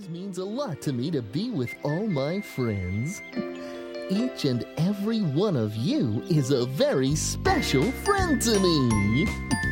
always means a lot to me to be with all my friends. Each and every one of you is a very special friend to me.